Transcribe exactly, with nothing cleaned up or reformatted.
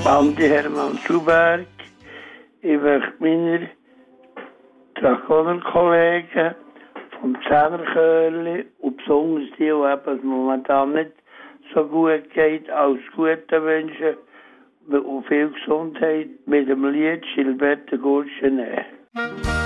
Bandi Hermann Zuberg. Ich möchte meiner Dragoner-Kollegen vom Zehnerchörli und besonders die, die eben momentan nicht so gut geht, als Gute wünschen und viel Gesundheit mit dem Lied Gilberte Gurtschener.